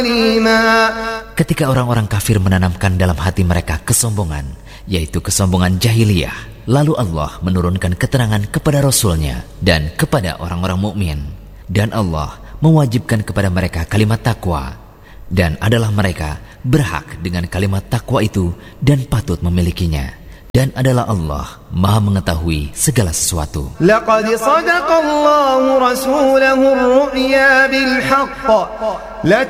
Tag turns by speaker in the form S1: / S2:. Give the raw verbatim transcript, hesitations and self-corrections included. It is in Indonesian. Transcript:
S1: Ketika orang-orang kafir menanamkan dalam hati mereka kesombongan, yaitu kesombongan jahiliyah, lalu Allah menurunkan keterangan kepada Rasul-Nya dan kepada orang-orang mukmin, dan Allah mewajibkan kepada mereka kalimat takwa, dan adalah mereka berhak dengan kalimat takwa itu dan patut memilikinya. Dan adalah Allah Maha mengetahui segala sesuatu.
S2: Laqad sadaqallahu rasulahu ar-ru'ya bil haqq la